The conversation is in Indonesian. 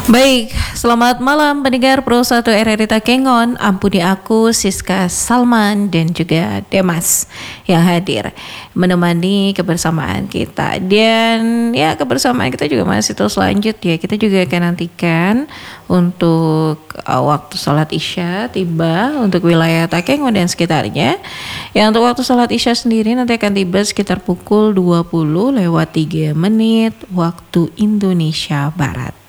Baik, selamat malam pendengar Pro 1 RRI Takengon. Ampuni aku, Siska Salman dan juga Demas yang hadir menemani kebersamaan kita. Dan ya kebersamaan kita juga masih terus lanjut ya. Kita juga akan nantikan untuk waktu sholat Isya tiba untuk wilayah Takengon dan sekitarnya. Ya untuk waktu sholat Isya sendiri nanti akan tiba sekitar pukul 20 lewat 3 menit waktu Indonesia Barat.